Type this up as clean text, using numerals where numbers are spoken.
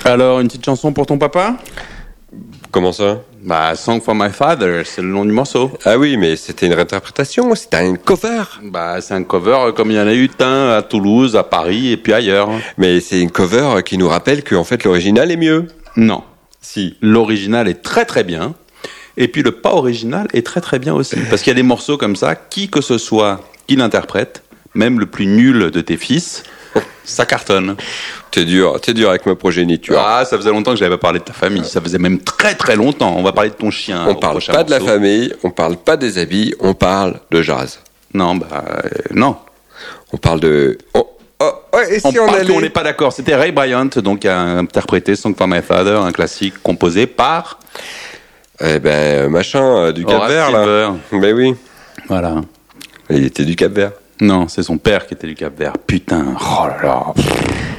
Alors, une petite chanson pour ton papa? Comment ça? Bah, Song for My Father, c'est le nom du morceau. Ah oui, mais c'était une réinterprétation, c'était un cover. Bah, c'est un cover comme il y en a eu un à Toulouse, à Paris et puis ailleurs. Mais c'est une cover qui nous rappelle qu'en fait l'original est mieux. Non. Si. L'original est très très bien. Et puis le pas original est très très bien aussi. Parce qu'il y a des morceaux comme ça, qui que ce soit qui l'interprète, même le plus nul de tes fils, ça cartonne. T'es dur avec ma progéniture. Ah, ça faisait longtemps que j'avais pas parlé de ta famille. Ça faisait même très très longtemps. On va parler de ton chien. On parle pas de la famille, on parle pas des habits, on parle de jazz. Non, non. On parle de... et si on parle allait... qu'on n'est pas d'accord. C'était Ray Bryant, donc qui a interprété Song for My Father, un classique composé par... Eh ben, machin, du Cap-Vert, là. Ben oui. Voilà. Il était du Cap-Vert. Non, c'est son père qui était du Cap-Vert. Putain, oh là là.